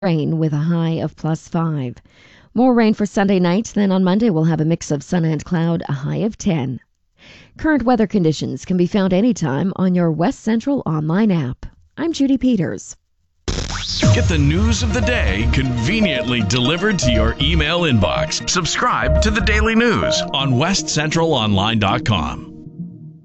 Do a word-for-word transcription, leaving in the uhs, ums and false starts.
rain with a high of plus five. More rain for Sunday night. Then on Monday, we'll have a mix of sun and cloud, a high of ten. Current weather conditions can be found anytime on your West Central online app. I'm Judy Peters. Get the news of the day conveniently delivered to your email inbox. Subscribe to the Daily News on west central online dot com.